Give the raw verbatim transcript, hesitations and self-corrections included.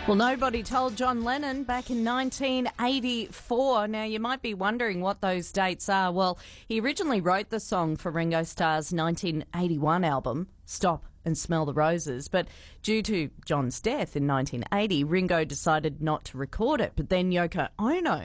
Well, nobody told John Lennon back in nineteen eighty-four. Now, you might be wondering what those dates are. Well, he originally wrote the song for Ringo Starr's nineteen eighty-one album, Stop and Smell the Roses, but due to John's death in nineteen eighty, Ringo decided not to record it. But then Yoko Ono